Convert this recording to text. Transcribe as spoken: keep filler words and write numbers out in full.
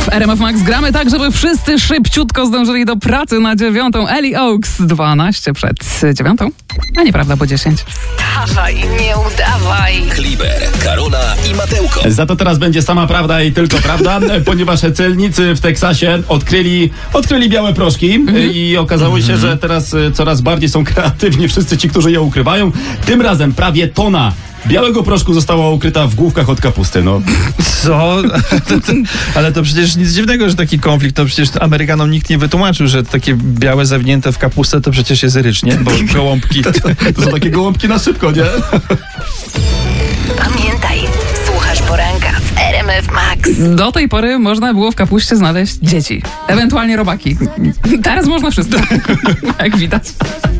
W R M F Max gramy tak, żeby wszyscy szybciutko zdążyli do pracy na dziewiątą. Ellie Oaks, dwanaście przed dziewiątą. A nieprawda, bo dziesięć. Wstawaj, nie udawaj. Kliber, Karola i Mateuko. Za to teraz będzie sama prawda i tylko prawda, ponieważ celnicy w Teksasie odkryli, odkryli białe proszki mm-hmm. i okazało się, że teraz coraz bardziej są kreatywni wszyscy ci, którzy je ukrywają. Tym razem prawie tona białego proszku została ukryta w główkach od kapusty, no. Co? To, to, ale to przecież nic dziwnego, że taki konflikt, to przecież Amerykanom nikt nie wytłumaczył, że takie białe zawinięte w kapustę to przecież jest rycz, nie? Bo gołąbki... To, to są takie gołąbki na szybko, nie? Pamiętaj, słuchasz poranka w R M F Max. Do tej pory można było w kapuście znaleźć dzieci, ewentualnie robaki. Teraz można wszystko, jak widać.